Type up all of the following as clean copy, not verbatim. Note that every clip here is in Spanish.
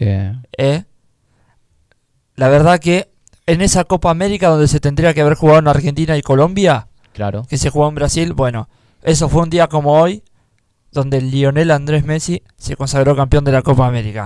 La verdad que en esa Copa América donde se tendría que haber jugado en Argentina y Colombia, Claro. que se jugó en Brasil, bueno, eso fue un día como hoy, donde el Lionel Andrés Messi se consagró campeón de la Copa América.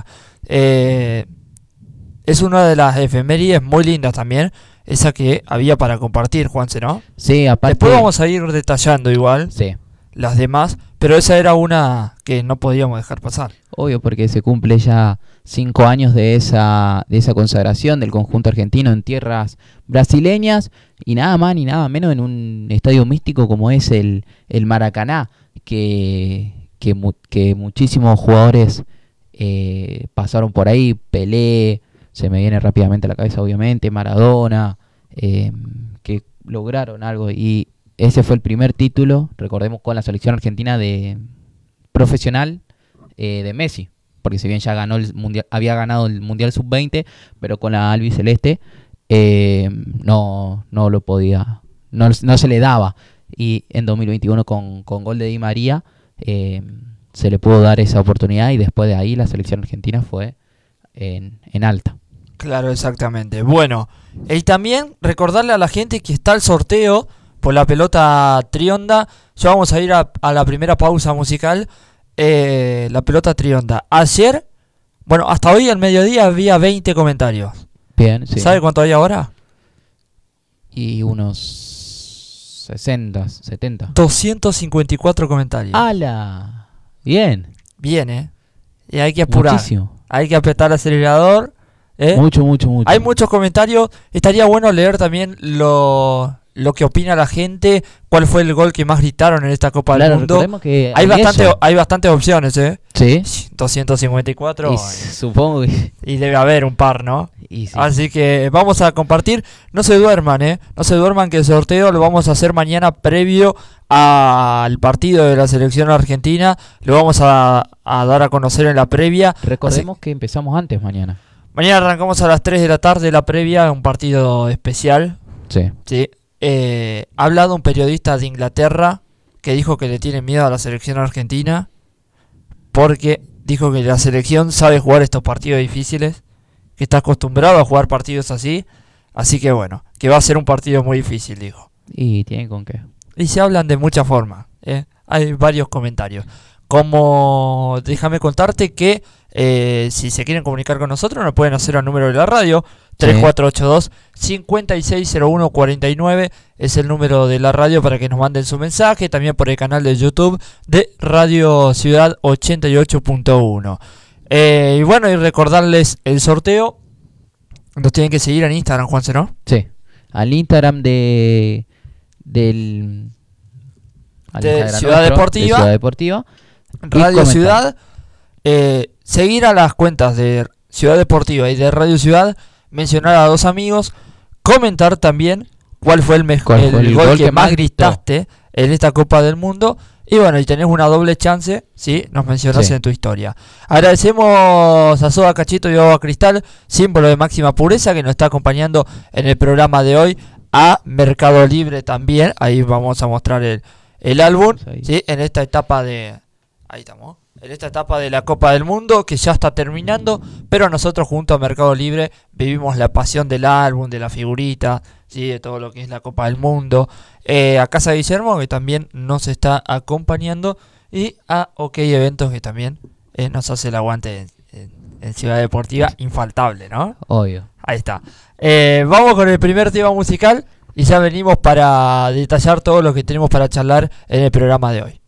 Es una de las efemérides muy lindas también, esa que había para compartir, Juanse, ¿no? Sí, aparte. Después vamos a ir detallando igual Sí, las demás, pero esa era una que no podíamos dejar pasar. obvio, porque se cumple ya 5 años de esa consagración del conjunto argentino en tierras brasileñas y nada más ni nada menos en un estadio místico como es el Maracaná, que muchísimos jugadores pasaron por ahí. Pelé, se me viene rápidamente a la cabeza obviamente, Maradona, que lograron algo, y ese fue el primer título, recordemos, con la selección argentina de profesional de Messi, porque si bien ya ganó el mundial, había ganado el Mundial Sub-20, pero con la albiceleste no lo podía, no se le daba, y en 2021 con gol de Di María se le pudo dar esa oportunidad, y después de ahí la selección argentina fue en alta. Claro, exactamente. Bueno, y también recordarle a la gente que está el sorteo por la pelota Trionda. Ya vamos a ir a la primera pausa musical. La pelota Trionda. Ayer, bueno, hasta hoy al mediodía había 20 comentarios. Bien, sí. ¿Sabe cuánto hay ahora? Y unos 60, 70. 254 comentarios. ¡Hala! Bien. Bien, y hay que apurar. Muchísimo. Hay que apretar el acelerador. Mucho. Hay muchos comentarios. Estaría bueno leer también lo que opina la gente. ¿Cuál fue el gol que más gritaron en esta Copa del Mundo? Recordemos que Hay bastantes opciones, Sí. 254. Y supongo que. Y debe haber un par, ¿no? Y sí. Así que vamos a compartir. No se duerman, No se duerman, que el sorteo lo vamos a hacer mañana previo al partido de la selección argentina. Lo vamos a dar a conocer en la previa. Recordemos que empezamos antes mañana. Mañana arrancamos a las 3 de la tarde la previa, un partido especial. Sí. Sí. Ha hablado un periodista de Inglaterra que dijo que le tiene miedo a la selección argentina porque dijo que la selección sabe jugar estos partidos difíciles, que está acostumbrado a jugar partidos así que bueno, que va a ser un partido muy difícil, dijo. Y tienen con qué. Y se hablan de muchas formas, hay varios comentarios. Como déjame contarte que si se quieren comunicar con nosotros, nos pueden hacer al número de la radio, 3482-560149 es el número de la radio para que nos manden su mensaje, también por el canal de YouTube de Radio Ciudad 88.1. Y bueno, y recordarles el sorteo. Nos tienen que seguir en Instagram, Juanse, ¿no? Sí. Al Instagram de Ciudad Deportiva. Radio Ciudad. Seguir a las cuentas de Ciudad Deportiva y de Radio Ciudad, mencionar a 2 amigos, comentar también cuál fue el gol que más gritaste en esta Copa del Mundo. Y bueno, y tenés una doble chance si nos mencionás en tu historia. Agradecemos a Soda Cachito y Agua Cristal, símbolo de máxima pureza, que nos está acompañando en el programa de hoy. A Mercado Libre también, ahí vamos a mostrar el álbum, ¿sí? En esta etapa de... Ahí estamos. En esta etapa de la Copa del Mundo, que ya está terminando, pero nosotros junto a Mercado Libre vivimos la pasión del álbum, de la figurita, ¿sí? De todo lo que es la Copa del Mundo. A Casa Guillermo, que también nos está acompañando, y a OK Eventos, que también nos hace el aguante en Ciudad Deportiva, infaltable, ¿no? Obvio. Ahí está. Vamos con el primer tema musical y ya venimos para detallar todo lo que tenemos para charlar en el programa de hoy.